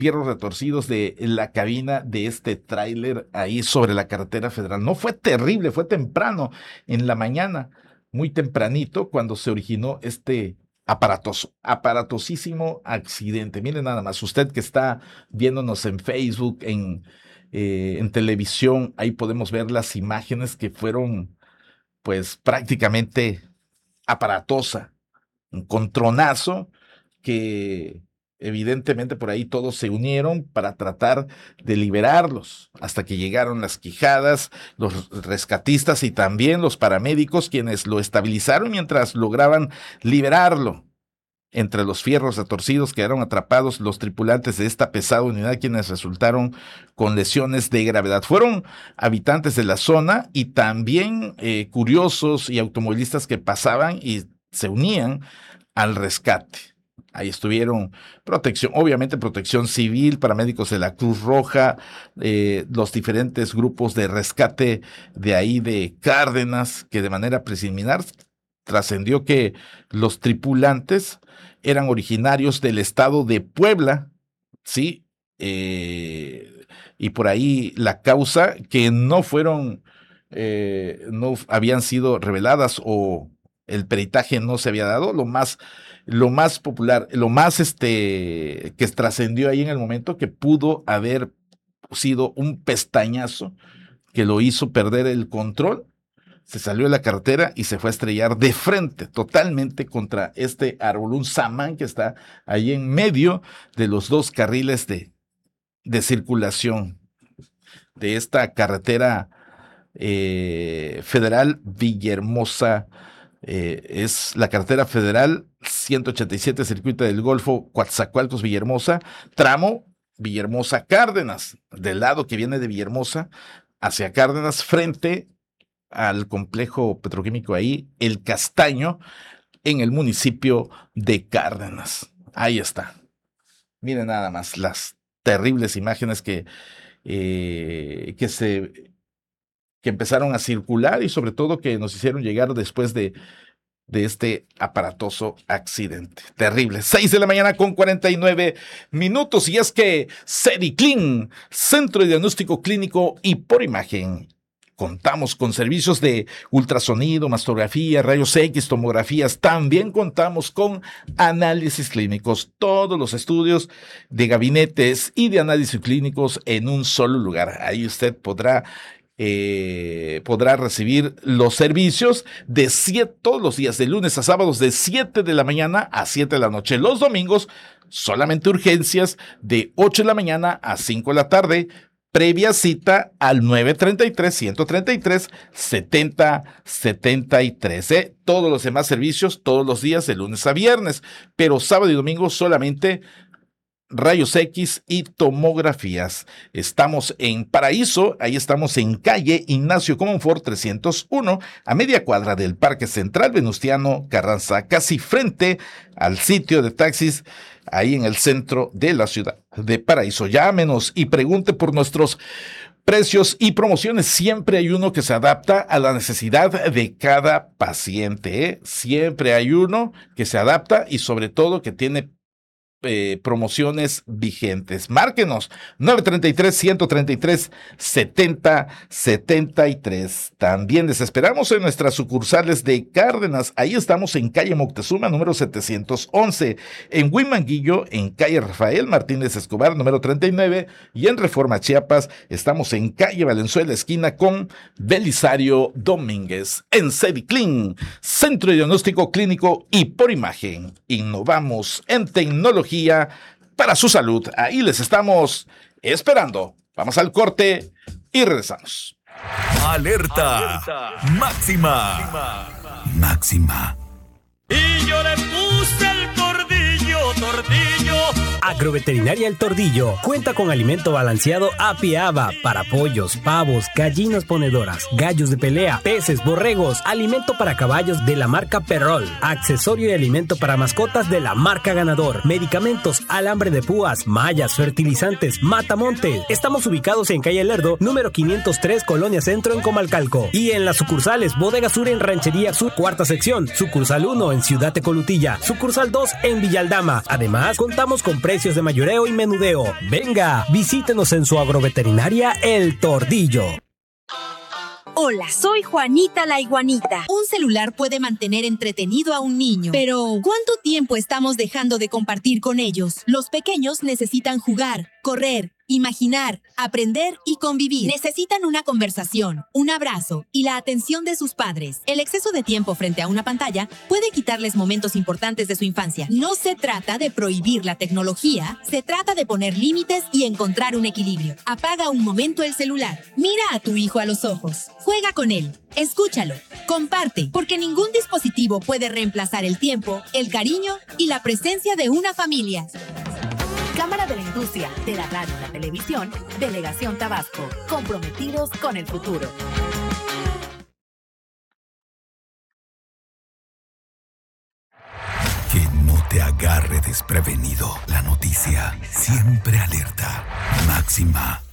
fierros retorcidos de la cabina de este tráiler ahí sobre la carretera federal. No fue terrible, fue temprano, en la mañana, muy tempranito, cuando se originó este aparatosísimo accidente. Miren nada más, usted que está viéndonos en Facebook, en televisión, ahí podemos ver las imágenes que fueron pues prácticamente aparatosa, un contronazo que evidentemente por ahí todos se unieron para tratar de liberarlos, hasta que llegaron las quijadas, los rescatistas y también los paramédicos, quienes lo estabilizaron mientras lograban liberarlo. Entre los fierros retorcidos quedaron atrapados los tripulantes de esta pesada unidad, quienes resultaron con lesiones de gravedad. Fueron habitantes de la zona y también curiosos y automovilistas que pasaban y se unían al rescate. Ahí estuvieron obviamente protección civil, paramédicos de la Cruz Roja, los diferentes grupos de rescate de ahí de Cárdenas, que de manera preliminar trascendió que los tripulantes eran originarios del estado de Puebla, ¿sí? Y por ahí la causa que no habían sido reveladas o el peritaje no se había dado. Lo más popular, lo más que trascendió ahí en el momento, que pudo haber sido un pestañazo que lo hizo perder el control. Se salió de la carretera y se fue a estrellar de frente totalmente contra este árbol, un samán que está ahí en medio de los dos carriles de circulación de esta carretera federal Villahermosa. Es la carretera federal 187, circuito del Golfo, Coatzacoalcos, Villahermosa, tramo Villahermosa Cárdenas, del lado que viene de Villahermosa hacia Cárdenas, frente al complejo petroquímico ahí, El Castaño, en el municipio de Cárdenas. Ahí está. Miren nada más las terribles imágenes que empezaron a circular y sobre todo que nos hicieron llegar después de este aparatoso accidente. Terrible. 6 de la mañana con 49 minutos. Y es que Cediclin, Centro de Diagnóstico Clínico y por Imagen, contamos con servicios de ultrasonido, mastografía, rayos X, tomografías. También contamos con análisis clínicos, todos los estudios de gabinetes y de análisis clínicos en un solo lugar. Ahí usted podrá recibir los servicios todos los días, de lunes a sábados, de 7 de la mañana a 7 de la noche. Los domingos, solamente urgencias de 8 de la mañana a 5 de la tarde. Previa cita al 933-133-7073. Todos los demás servicios, todos los días, de lunes a viernes, pero sábado y domingo solamente rayos X y tomografías. Estamos en Paraíso, ahí estamos en calle Ignacio Comonfort 301, a media cuadra del Parque Central Venustiano Carranza, casi frente al sitio de taxis, ahí en el centro de la ciudad de Paraíso. Llámenos y pregunte por nuestros precios y promociones. Siempre hay uno que se adapta a la necesidad de cada paciente, ¿eh? Siempre hay uno que se adapta y sobre todo que tiene promociones vigentes. Márquenos 933-133-7073. También les esperamos en nuestras sucursales de Cárdenas. Ahí estamos en calle Moctezuma, número 711, en Huimanguillo, en calle Rafael Martínez Escobar, número 39, y en Reforma Chiapas estamos en calle Valenzuela, esquina con Belisario Domínguez. En Cediclin, Centro de Diagnóstico Clínico y por Imagen, innovamos en tecnología para su salud. Ahí les estamos esperando. Vamos al corte y regresamos. Alerta. Máxima. Máxima. Y yo le puse el tordillo. Agroveterinaria El Tordillo cuenta con alimento balanceado API-ABA para pollos, pavos, gallinas ponedoras, gallos de pelea, peces, borregos, alimento para caballos de la marca Perrol, accesorio y alimento para mascotas de la marca Ganador, medicamentos, alambre de púas, mallas, fertilizantes, matamontes. Estamos ubicados en calle Lerdo, número 503, Colonia Centro, en Comalcalco. Y en las sucursales Bodega Sur en Ranchería Sur, cuarta sección, sucursal 1 en Ciudad Tecolutilla, sucursal 2 en Villaldama. Además, contamos con precios de mayoreo y menudeo. Venga, visítenos en su agroveterinaria El Tordillo. Hola, soy Juanita la iguanita. Un celular puede mantener entretenido a un niño, pero ¿cuánto tiempo estamos dejando de compartir con ellos? Los pequeños necesitan jugar, correr, imaginar, aprender y convivir. Necesitan una conversación, un abrazo y la atención de sus padres. El exceso de tiempo frente a una pantalla puede quitarles momentos importantes de su infancia. No se trata de prohibir la tecnología, se trata de poner límites y encontrar un equilibrio. Apaga un momento el celular, mira a tu hijo a los ojos, juega con él, escúchalo, comparte, porque ningún dispositivo puede reemplazar el tiempo, el cariño y la presencia de una familia. Cámara de la Industria, de la Radio y la Televisión, Delegación Tabasco, comprometidos con el futuro. Que no te agarre desprevenido. La noticia siempre alerta. Máxima.